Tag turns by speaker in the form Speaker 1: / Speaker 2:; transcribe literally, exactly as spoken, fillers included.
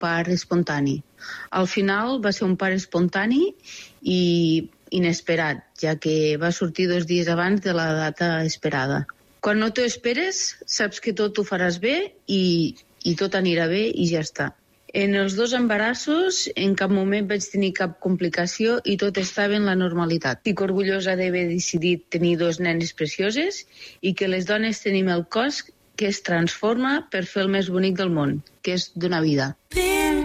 Speaker 1: part espontani. Al final va ser un part espontani i inesperat, ja que va sortir dos dies abans de la data esperada. Quan no t'ho esperes, saps que tot ho faràs bé i, i tot anirà bé i ja està. En els dos embarassos, en cap moment vaig tenir cap complicació i tot estava en la normalitat. Estic orgullosa d'haver decidit tenir dos nenes precioses i que les dones tenim el cos que es transforma per fer el més bonic del món, que és donar vida.